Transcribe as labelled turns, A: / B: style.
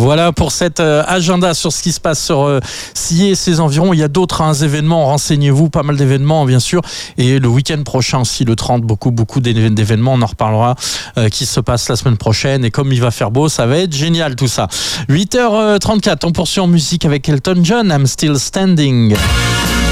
A: Voilà pour cet agenda sur ce qui se passe sur Sillé et ses environs. Il y a d'autres événements, renseignez-vous, pas mal d'événements bien sûr. Et le week-end prochain aussi, le 30, beaucoup d'événements, on en reparlera, qui se passent la semaine prochaine. Et comme il va faire beau, ça va être génial tout ça. 8h34, on poursuit en musique avec Elton John, I'm Still Standing.